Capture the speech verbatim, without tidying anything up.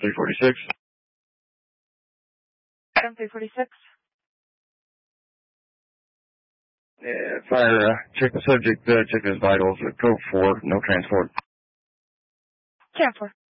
three forty-six. Adam three forty-six. Yeah, fire, uh, check the subject, uh, check his vitals, uh, code four, no transport. Transport.